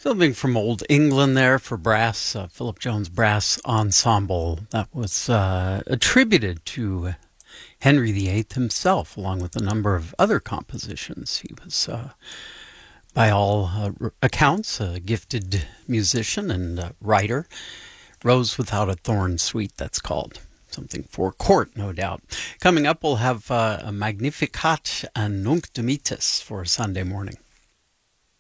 Something from Old England there for brass, Philip Jones Brass Ensemble. That was attributed to Henry VIII himself, along with a number of other compositions. He was, by all accounts, a gifted musician and writer. Rose Without a Thorn Suite, that's called. Something for court, no doubt. Coming up, we'll have a Magnificat and Nunc Dimittis for Sunday morning.